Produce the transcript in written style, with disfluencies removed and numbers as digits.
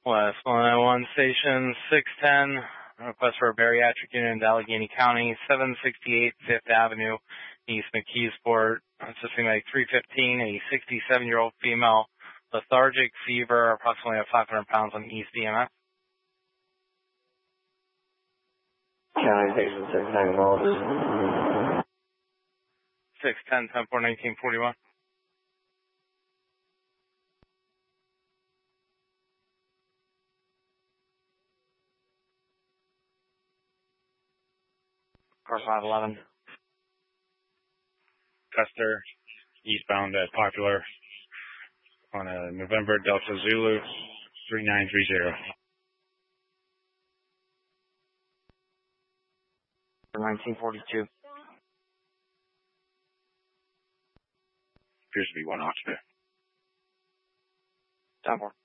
West 191 Station 610. Request for a bariatric unit in Allegheny County, 768 Fifth Avenue, East McKeesport. Assisting like 315, a 67-year-old female, lethargic, fever, approximately at 500 pounds on East EMS. County Station 610, 610, 10-4, 1941. Car 511. Custer, eastbound at Popular on a November Delta Zulu 3930. 1942. Appears to be one occupant. 10-4.